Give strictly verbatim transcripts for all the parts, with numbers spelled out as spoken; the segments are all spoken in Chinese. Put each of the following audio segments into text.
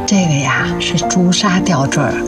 这个呀是朱砂吊坠儿，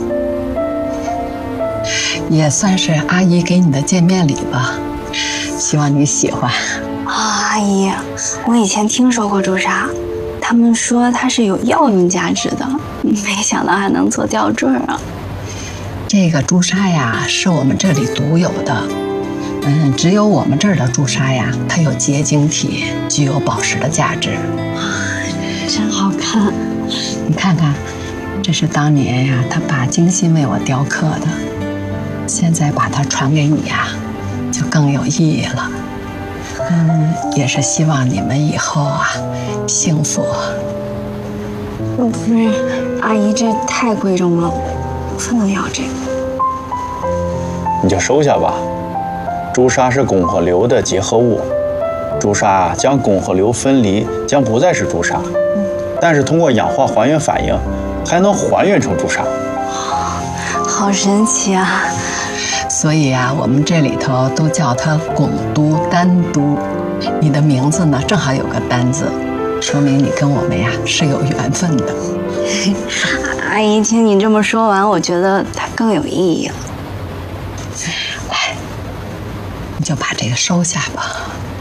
也算是阿姨给你的见面礼吧，希望你喜欢。 啊，阿姨，我以前听说过朱砂，他们说它是有药用价值的，没想到还能做吊坠啊。 这个朱砂呀是我们这里独有的，嗯，只有我们这儿的朱砂呀，它有结晶体，具有宝石的价值。 真好看。 你看看，这是当年呀他爸精心为我雕刻的，现在把它传给你呀，就更有意义了。嗯，也是希望你们以后啊幸福。 不是，阿姨，这太贵重了，不能要这个。 你就收下吧。朱砂是汞和硫的结合物，朱砂将汞和硫分离，将不再是朱砂。但是通过氧化还原反应，还能还原成朱砂。 好神奇啊！ 所以啊，我们这里头都叫它汞都丹都。你的名字呢，正好有个丹字，说明你跟我们呀是有缘分的。 阿姨，听你这么说完，我觉得它更有意义了。 来，你就把这个收下吧。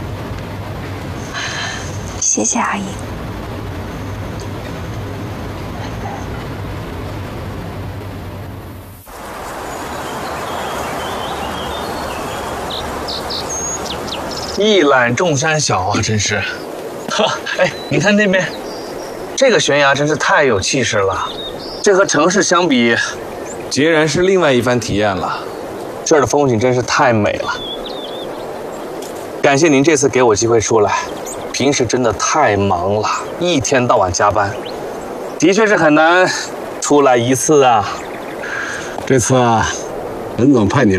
谢谢阿姨。 一览众山小啊，真是。呵，哎，你看那边，这个悬崖真是太有气势了。这和城市相比， 截然是另外一番体验了。 这儿的风景真是太美了。感谢您这次给我机会出来，平时真的太忙了，一天到晚加班，的确是很难出来一次啊。 这次啊，任总派你